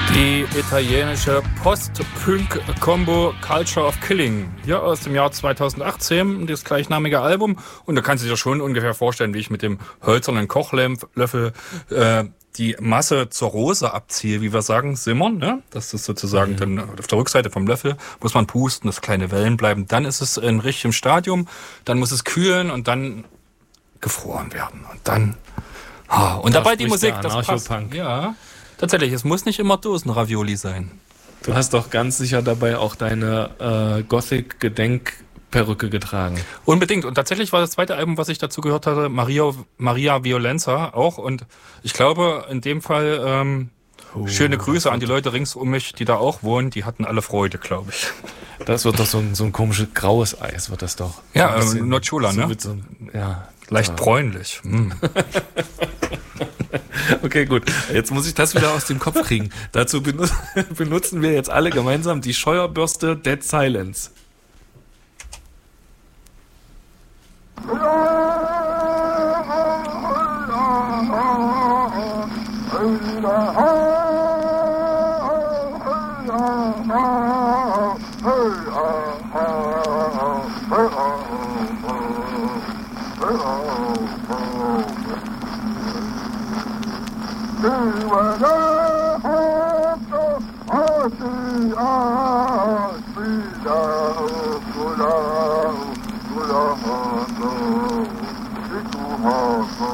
Die italienische Post-Punk-Combo Culture of Killing, hier aus dem Jahr 2018, das gleichnamige Album. Und da kannst du dir schon ungefähr vorstellen, wie ich mit dem hölzernen Kochlöffel die Masse zur Rose abziehe, wie wir sagen, simmern. Ne? Das ist sozusagen dann auf der Rückseite vom Löffel, muss man pusten, dass kleine Wellen bleiben. Dann ist es in richtigem Stadium, dann muss es kühlen und dann gefroren werden. Und dann... und dabei die Musik, das passt. Ja. Tatsächlich, es muss nicht immer Dosenravioli sein. Du hast doch ganz sicher dabei auch deine Gothic-Gedenkperücke getragen. Unbedingt. Und tatsächlich war das zweite Album, was ich dazu gehört hatte, Maria Violenza auch. Und ich glaube, in dem Fall schöne Grüße an die Leute rings um mich, die da auch wohnen. Die hatten alle Freude, glaube ich. Das wird doch so ein komisches graues Eis, wird das doch. Ja, Nocciola, ne? Ja, leicht bräunlich. Okay, gut. Jetzt muss ich das wieder aus dem Kopf kriegen. Dazu benutzen wir jetzt alle gemeinsam die Scheuerbürste Dead Silence. Hey,